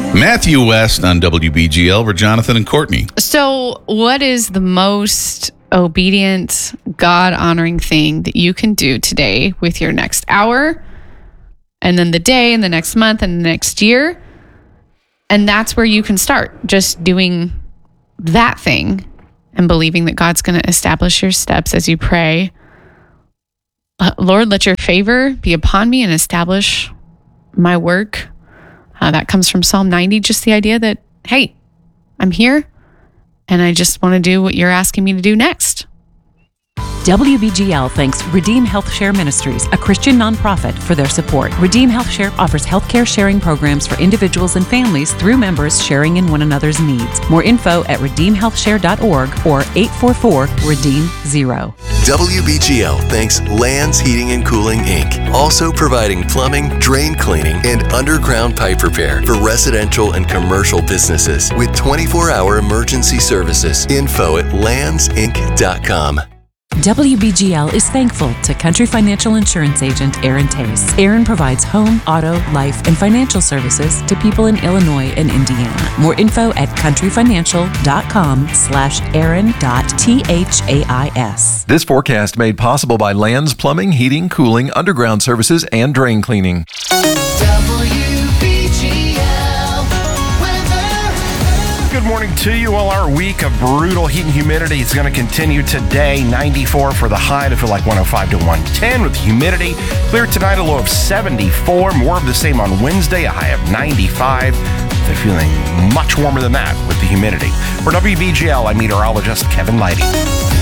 Matthew West on WBGL for Jonathan and Courtney. So, what is the most obedient, God-honoring thing that you can do today with your next hour, and then the day, and the next month, and the next year? And that's where you can start, just doing that thing and believing that God's going to establish your steps as you pray. Lord, let your favor be upon me and establish my work. That comes from Psalm 90, just the idea that, hey, I'm here and I just want to do what you're asking me to do next. WBGL thanks Redeem Health Share Ministries, a Christian nonprofit, for their support. Redeem Health Share offers healthcare sharing programs for individuals and families through members sharing in one another's needs. More info at redeemhealthshare.org or 844-REDEEM-0. WBGL thanks Lands Heating and Cooling, Inc., also providing plumbing, drain cleaning, and underground pipe repair for residential and commercial businesses with 24-hour emergency services. Info at landsinc.com. WBGL is thankful to Country Financial Insurance Agent Aaron Tace. Aaron provides home, auto, life, and financial services to people in Illinois and Indiana. More info at countryfinancial.com/aaron.thais. This forecast made possible by Lands Plumbing, Heating, Cooling, Underground Services, and Drain Cleaning. Good morning to you. Well, our week of brutal heat and humidity is going to continue today. 94 for the high to feel like 105 to 110 with humidity. Clear tonight, a low of 74. More of the same on Wednesday, a high of 95. They're feeling much warmer than that with the humidity. For WBGL, I'm meteorologist Kevin Leidy.